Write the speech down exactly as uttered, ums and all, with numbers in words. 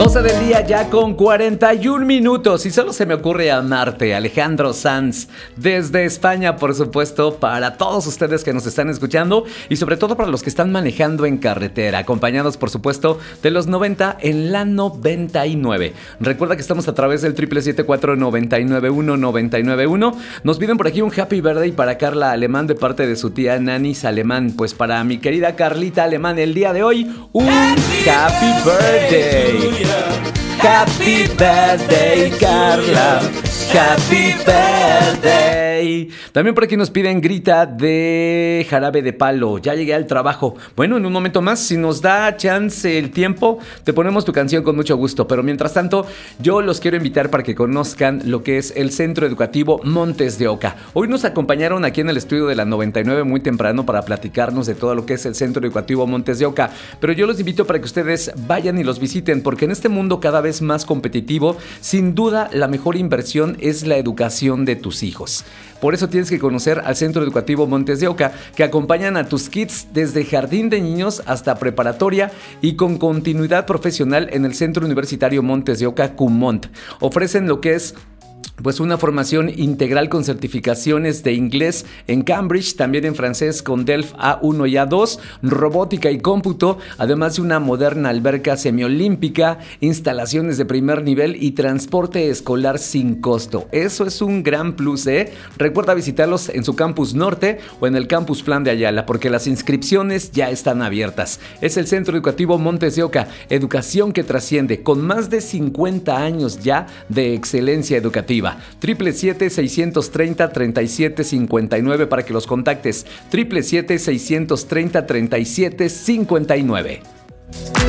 doce del día ya con cuarenta y un minutos y solo se me ocurre amarte, Alejandro Sanz, desde España, por supuesto, para todos ustedes que nos están escuchando y sobre todo para los que están manejando en carretera, acompañados, por supuesto, de los noventa en la noventa y nueve. Recuerda que estamos a través del siete siete cuatro, nueve nueve uno, nueve nueve uno. Nos piden por aquí un happy birthday para Carla Alemán de parte de su tía Nanis Alemán. Pues para mi querida Carlita Alemán, el día de hoy, un happy, happy birthday. Happy birthday, Carla. Happy birthday. También por aquí nos piden Grita de Jarabe de Palo. Ya llegué al trabajo. Bueno, en un momento más, si nos da chance el tiempo, te ponemos tu canción con mucho gusto. Pero mientras tanto, yo los quiero invitar para que conozcan lo que es el Centro Educativo Montes de Oca. Hoy nos acompañaron aquí en el estudio de la noventa y nueve muy temprano para platicarnos de todo lo que es el Centro Educativo Montes de Oca. Pero yo los invito para que ustedes vayan y los visiten, porque en este mundo cada vez más competitivo, sin duda la mejor inversión es la educación de tus hijos. Por eso tienes que conocer al Centro Educativo Montes de Oca, que acompañan a tus kids desde jardín de niños hasta preparatoria y con continuidad profesional en el Centro Universitario Montes de Oca, CUMONT. Ofrecen lo que es pues una formación integral con certificaciones de inglés en Cambridge, también en francés con DELF A uno y A dos, robótica y cómputo, además de una moderna alberca semiolímpica, instalaciones de primer nivel y transporte escolar sin costo. Eso es un gran plus, ¿eh? Recuerda visitarlos en su campus norte o en el campus Plan de Ayala, porque las inscripciones ya están abiertas. Es el Centro Educativo Montes de Oca, educación que trasciende, con más de cincuenta años ya de excelencia educativa. Triple siete seiscientos treinta treinta y siete cincuenta y nueve para que los contactes. Triple siete seiscientos treinta treinta y siete cincuenta y nueve.